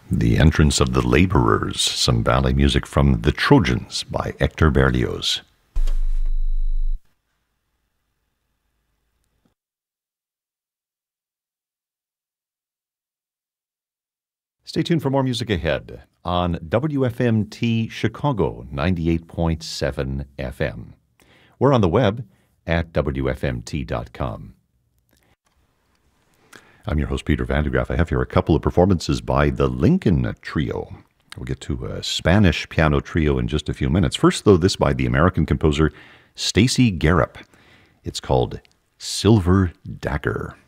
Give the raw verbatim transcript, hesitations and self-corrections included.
The Entrance of the Laborers, some ballet music from The Trojans by Hector Berlioz. Stay tuned for more music ahead on W F M T Chicago ninety-eight point seven F M. We're on the web at W F M T dot com. I'm your host, Peter Vandegraff. I have here a couple of performances by the Lincoln Trio. We'll get to a Spanish piano trio in just a few minutes. First, though, this by the American composer Stacy Garrop. It's called Silver Dagger.